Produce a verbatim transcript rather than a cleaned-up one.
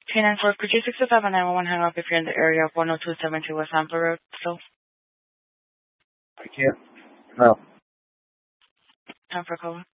K nine four, could you six five nine one one hang up if you're in the area of one oh two seven two West Sample Road still? I can't. No. Time for a call.